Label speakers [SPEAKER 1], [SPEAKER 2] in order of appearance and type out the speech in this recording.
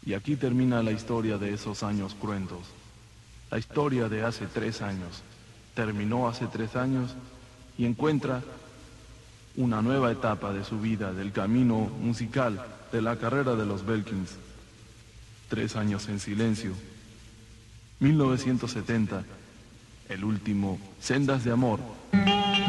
[SPEAKER 1] Y aquí termina la historia de esos años cruentos. La historia de hace 3 años. Terminó hace 3 años y encuentra una nueva etapa de su vida, del camino musical, de la carrera de los Belkins. 3 años en silencio. 1970, el último, Sendas de Amor.